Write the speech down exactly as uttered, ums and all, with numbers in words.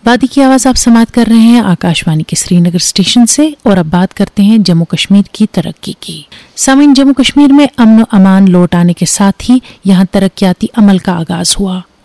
वादी की आवाज आप समाप्त कर रहे हैं आकाशवाणी के श्रीनगर स्टेशन से। और अब बात करते हैं जम्मू कश्मीर की तरक्की की। सामीन, जम्मू कश्मीर में अमन अमान लौट आने के साथ ही यहां तरक्याती अमल का आगाज हुआ।